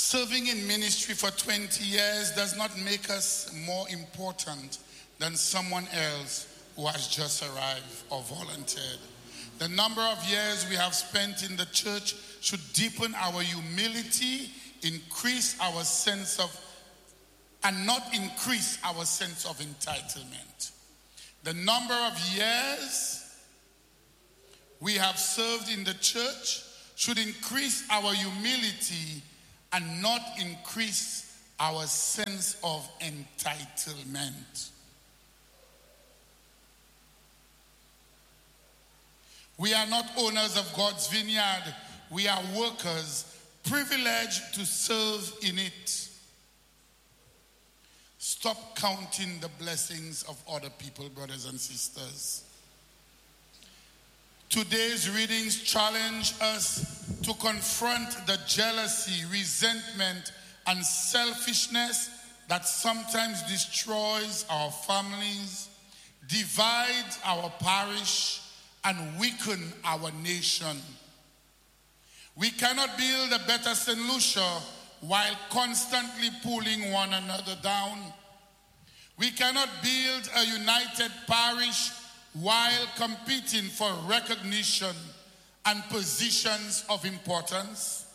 Serving in ministry for 20 years does not make us more important than someone else who has just arrived or volunteered. The number of years we have spent in the church should deepen our humility, increase our sense of, and not increase our sense of entitlement. The number of years we have served in the church should increase our humility and not increase our sense of entitlement. We are not owners of God's vineyard. We are workers, privileged to serve in it. Stop counting the blessings of other people, brothers and sisters. Today's readings challenge us to confront the jealousy, resentment, and selfishness that sometimes destroys our families, divides our parish, and weaken our nation. We cannot build a better St. Lucia while constantly pulling one another down. We cannot build a united parish while competing for recognition and positions of importance.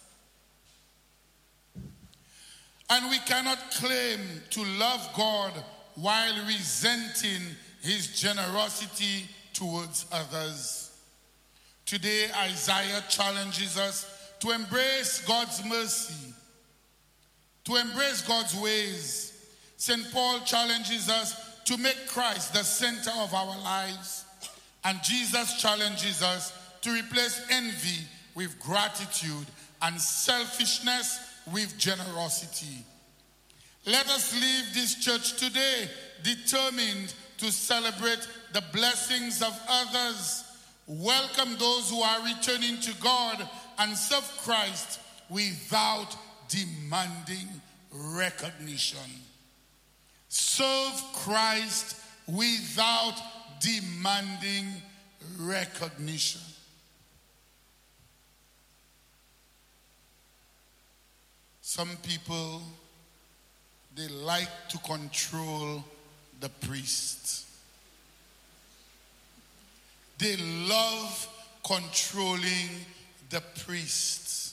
And we cannot claim to love God while resenting his generosity towards others. Today, Isaiah challenges us to embrace God's mercy, to embrace God's ways. St. Paul challenges us to make Christ the center of our lives. And Jesus challenges us to replace envy with gratitude and selfishness with generosity. Let us leave this church today determined to celebrate the blessings of others, welcome those who are returning to God, and serve Christ without demanding recognition. Serve Christ without demanding recognition. Some people, they like to control the priest. They love controlling the priests.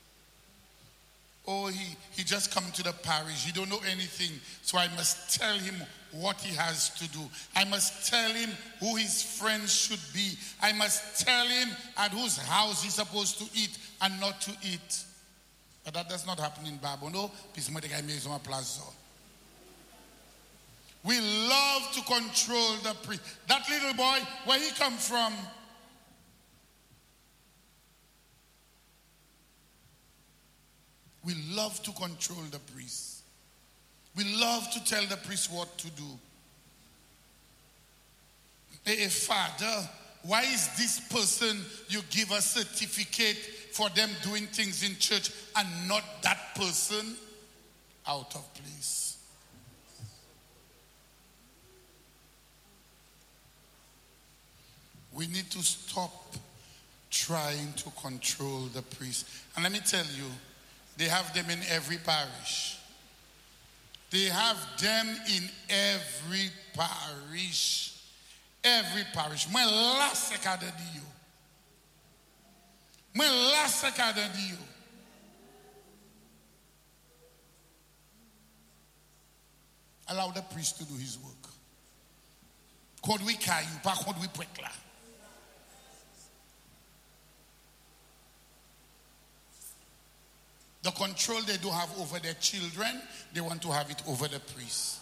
Oh, he just come to the parish. He don't know anything. So I must tell him what he has to do. I must tell him who his friends should be. I must tell him at whose house he's supposed to eat and not to eat. But that does not happen in Bible. No, we love to control the priest. That little boy, where he come from? We love to control the priest. We love to tell the priest what to do. Hey, Father, why is this person you give a certificate for them doing things in church and not that person? Out of place. We need to stop trying to control the priest. And let me tell you, they have them in every parish. They have them in every parish. Every parish. Allow the priest to do his work. Could we carry you? Could we break la? The control they do have over their children, they want to have it over the priest.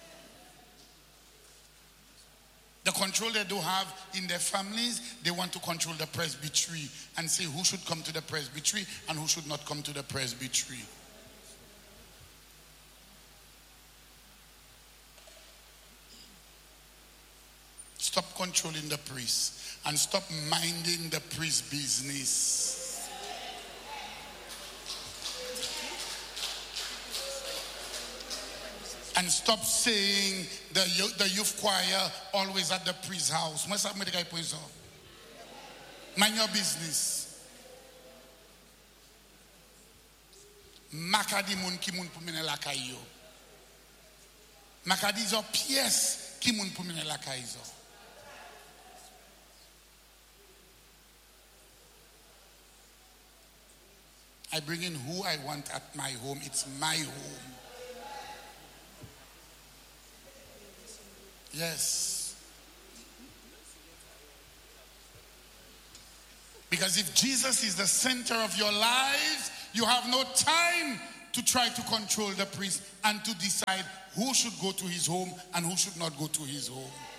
The control they do have in their families, they want to control the presbytery and say who should come to the presbytery and who should not come to the presbytery. Stop controlling the priest and stop minding the priest's business. And stop saying the youth choir always at the priest's house. Mind your business. Makadi moun ki moun pou mene lakay yo. Makadi zo pièce ki moun pou mene lakay zo. I bring in who I want at my home. It's my home. Yes. Because if Jesus is the center of your lives, you have no time to try to control the priest and to decide who should go to his home and who should not go to his home.